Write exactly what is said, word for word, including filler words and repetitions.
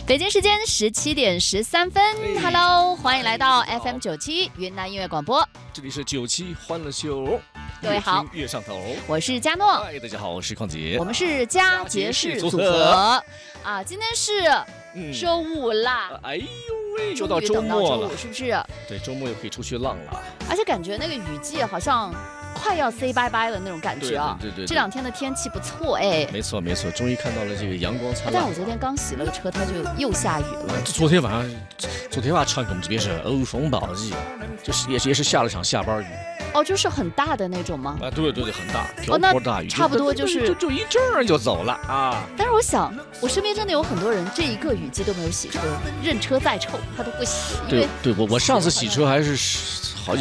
北京时间十七点十三分 ，Hello， 欢迎来到 F M 九七云南音乐广播， 这里是九七欢乐秀， 各位好， 越上头， 我是佳诺， 嗨，大家好，我是邝杰， 我们是佳杰士组合啊，今天是周五啦， 嗯、哎呦喂，又到周末了， 是不是？ 对，周末又可以出去浪了， 而且感觉那个雨季好像快要 say bye bye 了那种感觉啊！ 对对 对, 对, 对， 这两天的天气不错哎。 没错没错，终于看到了这个阳光灿烂。 但我昨天刚洗了个车，它就又下雨了。 昨天晚上，昨天晚上我们这边是欧风暴季，就是也是也是下了场下班雨。 哦，就是很大的那种吗？ 啊，对对对，很大，瓢泼大雨， 哦、差不多就是就就一阵儿就走了啊。 但是我想，我身边真的有很多人，这一个雨季都没有洗车，认车再臭他都不洗。 对对，我我上次洗车还是